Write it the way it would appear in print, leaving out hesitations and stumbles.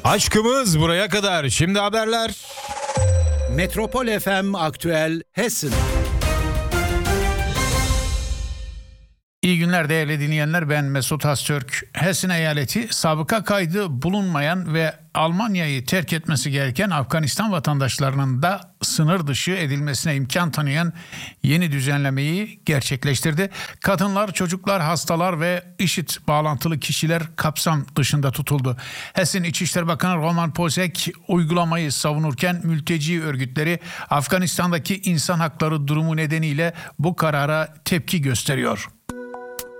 Aşkımız buraya kadar. Şimdi haberler. Metropol FM Aktüel Hessen. İyi günler değerli dinleyenler, ben Mesut Hastürk. Hessen eyaleti sabıka kaydı bulunmayan ve Almanya'yı terk etmesi gereken Afganistan vatandaşlarının da sınır dışı edilmesine imkan tanıyan yeni düzenlemeyi gerçekleştirdi. Kadınlar, çocuklar, hastalar ve IŞİD bağlantılı kişiler kapsam dışında tutuldu. Hessen İçişleri Bakanı Roman Posek uygulamayı savunurken mülteci örgütleri Afganistan'daki insan hakları durumu nedeniyle bu karara tepki gösteriyor.